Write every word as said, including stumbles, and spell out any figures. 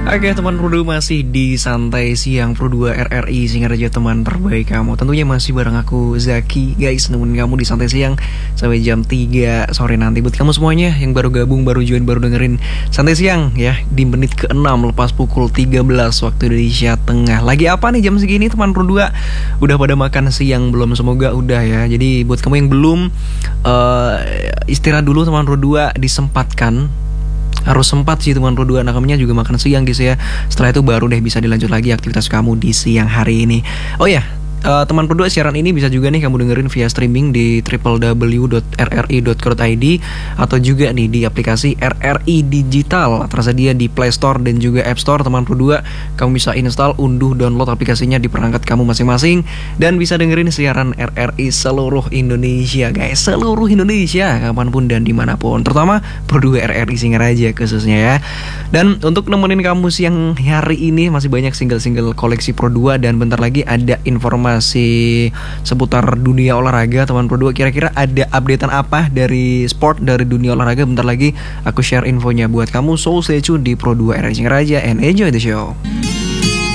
Oke teman Pro dua masih di Santai Siang Pro dua R R I Singaraja, teman terbaik kamu. Tentunya masih bareng aku Zaki guys, nemenin kamu di Santai Siang sampai jam tiga sore nanti. Buat kamu semuanya yang baru gabung, baru join, baru dengerin Santai Siang ya, di menit ke enam lepas pukul tiga belas waktu Indonesia Tengah. Lagi apa nih jam segini teman Pro dua? Udah pada makan siang belum? Semoga udah ya. Jadi buat kamu yang belum, uh, istirahat dulu teman Pro dua, disempatkan. Harus sempat sih teman Pro dua, nakamnya juga makan siang guys ya. Setelah itu baru deh bisa dilanjut lagi aktivitas kamu di siang hari ini. Oh ya, uh, teman Pro dua, siaran ini bisa juga nih kamu dengerin via streaming di w w w dot r r i dot co dot i d atau juga nih di aplikasi R R I Digital, tersedia di Play Store dan juga App Store teman Pro dua. Kamu bisa install, unduh, download aplikasinya di perangkat kamu masing-masing dan bisa dengerin siaran R R I seluruh Indonesia guys, seluruh Indonesia kapanpun dan dimanapun, terutama Pro dua R R I Singaraja khususnya ya. Dan untuk nemenin kamu siang hari ini masih banyak single-single koleksi Pro dua, dan bentar lagi ada informasi seputar dunia olahraga teman Pro dua. Kira-kira ada updatean apa dari sport, dari dunia olahraga? Bentar lagi aku share infonya buat kamu, so stay tune di Pro dua R R I Singaraja and enjoy the show.